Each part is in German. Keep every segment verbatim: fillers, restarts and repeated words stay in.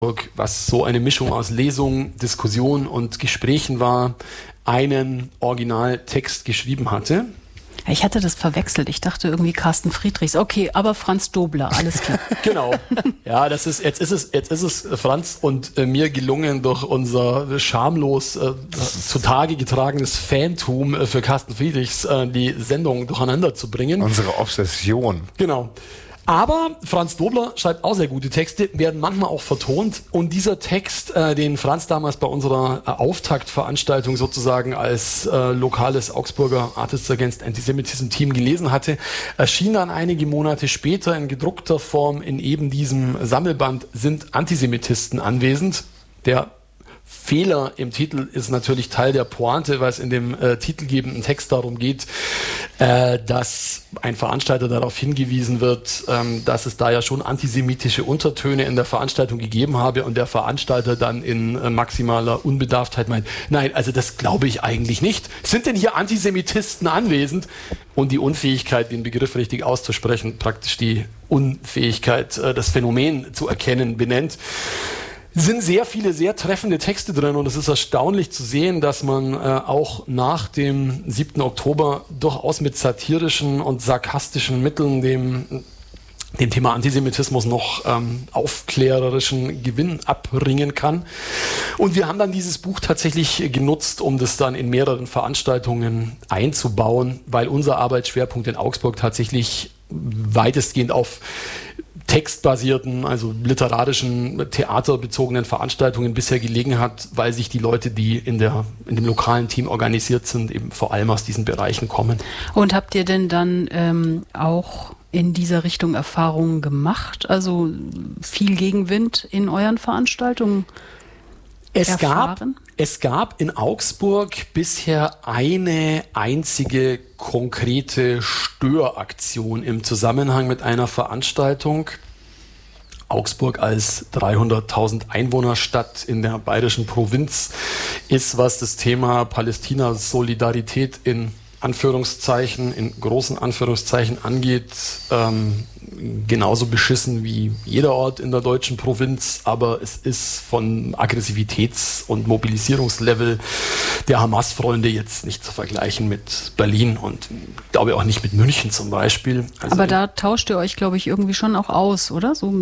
was so eine Mischung aus Lesung, Diskussion und Gesprächen war, einen Originaltext geschrieben hatte. Ich hatte das verwechselt. Ich dachte irgendwie Carsten Friedrichs. Okay, aber Franz Dobler, alles klar. Genau. Ja, das ist, jetzt ist es, jetzt ist es Franz und äh, mir gelungen, durch unser schamlos äh, zutage getragenes Fantum äh, für Carsten Friedrichs äh, die Sendung durcheinander zu bringen. Unsere Obsession. Genau. Aber Franz Dobler schreibt auch sehr gute Texte, werden manchmal auch vertont. Und dieser Text, äh, den Franz damals bei unserer äh, Auftaktveranstaltung sozusagen als äh, lokales Augsburger Artists Against Antisemitism Team gelesen hatte, erschien dann einige Monate später in gedruckter Form in eben diesem Sammelband Sind Antisemitisten anwesend. Der Fehler im Titel ist natürlich Teil der Pointe, weil es in dem äh, titelgebenden Text darum geht, äh, dass ein Veranstalter darauf hingewiesen wird, ähm, dass es da ja schon antisemitische Untertöne in der Veranstaltung gegeben habe und der Veranstalter dann in äh, maximaler Unbedarftheit meint, nein, also das glaube ich eigentlich nicht. Sind denn hier Antisemitisten anwesend? Und die Unfähigkeit, den Begriff richtig auszusprechen, praktisch die Unfähigkeit, äh, das Phänomen zu erkennen, benennt. Sind sehr viele, sehr treffende Texte drin und es ist erstaunlich zu sehen, dass man äh, auch nach dem siebten Oktober durchaus mit satirischen und sarkastischen Mitteln dem, dem Thema Antisemitismus noch ähm, aufklärerischen Gewinn abringen kann. Und wir haben dann dieses Buch tatsächlich genutzt, um das dann in mehreren Veranstaltungen einzubauen, weil unser Arbeitsschwerpunkt in Augsburg tatsächlich weitestgehend auf textbasierten, also literarischen, theaterbezogenen Veranstaltungen bisher gelegen hat, weil sich die Leute, die in der in dem lokalen Team organisiert sind, eben vor allem aus diesen Bereichen kommen. Und habt ihr denn dann ähm, auch in dieser Richtung Erfahrungen gemacht? Also viel Gegenwind in euren Veranstaltungen Es erfahren? gab, es gab in Augsburg bisher eine einzige konkrete Störaktion im Zusammenhang mit einer Veranstaltung. Augsburg als dreihunderttausend Einwohnerstadt in der bayerischen Provinz ist, was das Thema Palästina-Solidarität in Anführungszeichen, in großen Anführungszeichen angeht, ähm, genauso beschissen wie jeder Ort in der deutschen Provinz, aber es ist von Aggressivitäts- und Mobilisierungslevel der Hamas-Freunde jetzt nicht zu vergleichen mit Berlin und glaube auch nicht mit München zum Beispiel. Also aber da tauscht ihr euch, glaube ich, irgendwie schon auch aus, oder? So.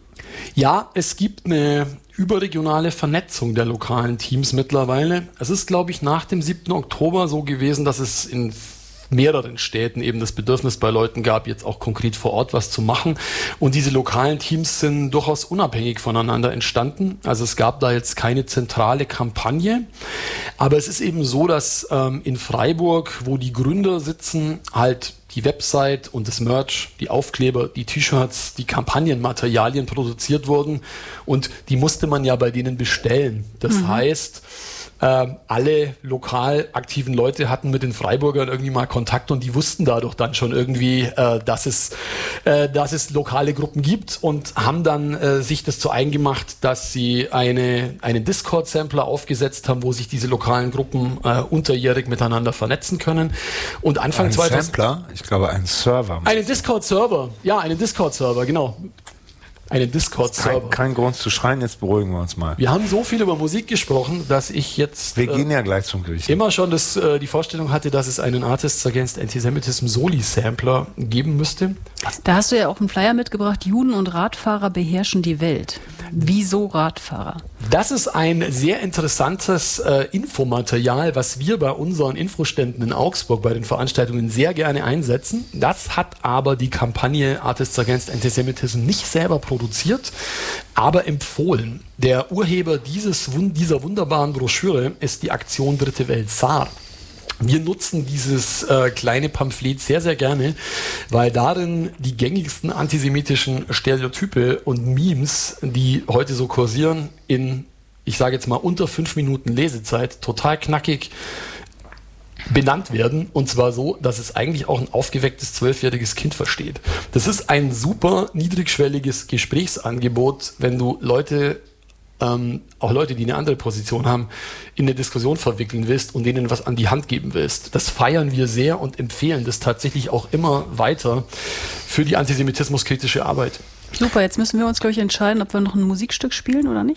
Ja, es gibt eine überregionale Vernetzung der lokalen Teams mittlerweile. Es ist, glaube ich, nach dem siebten Oktober so gewesen, dass es in mehreren Städten eben das Bedürfnis bei Leuten gab, jetzt auch konkret vor Ort was zu machen. Und diese lokalen Teams sind durchaus unabhängig voneinander entstanden. Also es gab da jetzt keine zentrale Kampagne. Aber es ist eben so, dass ähm, in Freiburg, wo die Gründer sitzen, halt die Website und das Merch, die Aufkleber, die T-Shirts, die Kampagnenmaterialien produziert wurden. Und die musste man ja bei denen bestellen. Das mhm. heißt, Ähm, alle lokal aktiven Leute hatten mit den Freiburgern irgendwie mal Kontakt und die wussten dadurch dann schon irgendwie, äh, dass es, äh, dass es lokale Gruppen gibt und haben dann äh, sich das zu eigen gemacht, dass sie eine, einen Discord-Sampler aufgesetzt haben, wo sich diese lokalen Gruppen äh, unterjährig miteinander vernetzen können. Und Anfang ein zweitausend Sampler? Ich glaube, ein Server. Einen Discord-Server, ja, einen Discord-Server, genau. Einen Discord-Server. Kein, kein Grund zu schreien, jetzt beruhigen wir uns mal. Wir haben so viel über Musik gesprochen, dass ich jetzt Wir gehen äh, ja gleich zum Gericht. immer schon das, äh, die Vorstellung hatte, dass es einen Artists Against Antisemitism Soli-Sampler geben müsste. Da hast du ja auch einen Flyer mitgebracht, Juden und Radfahrer beherrschen die Welt. Wieso Radfahrer? Das ist ein sehr interessantes äh, Infomaterial, was wir bei unseren Infoständen in Augsburg bei den Veranstaltungen sehr gerne einsetzen. Das hat aber die Kampagne Artists Against Antisemitism nicht selber produziert, aber empfohlen. Der Urheber dieses, dieser wunderbaren Broschüre ist die Aktion Dritte Welt Saar. Wir nutzen dieses äh, kleine Pamphlet sehr, sehr gerne, weil darin die gängigsten antisemitischen Stereotype und Memes, die heute so kursieren, in, ich sage jetzt mal, unter fünf Minuten Lesezeit total knackig benannt werden. Und zwar so, dass es eigentlich auch ein aufgewecktes zwölfjähriges Kind versteht. Das ist ein super niedrigschwelliges Gesprächsangebot, wenn du Leute Ähm, auch Leute, die eine andere Position haben, in eine Diskussion verwickeln willst und denen was an die Hand geben willst. Das feiern wir sehr und empfehlen das tatsächlich auch immer weiter für die antisemitismuskritische Arbeit. Super, jetzt müssen wir uns, glaube ich, entscheiden, ob wir noch ein Musikstück spielen oder nicht.